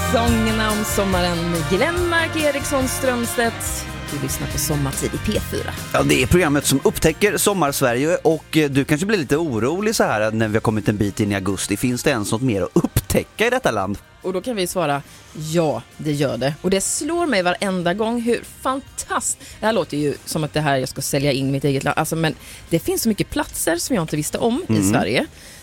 Sångerna om sommaren med Glenmark Eriksson Strömstedt. Du lyssnar på Sommartid i P4. Ja, det är programmet som upptäcker Sommarsverige, och du kanske blir lite orolig så här när vi har kommit en bit in i augusti. Finns det ens något mer att upptäcka i detta land? Och då kan vi svara, ja, det gör det. Och det slår mig varenda gång hur fantastiskt. Det här låter ju som att det här jag ska sälja in mitt eget land. Alltså, men det finns så mycket platser som jag inte visste om i Sverige.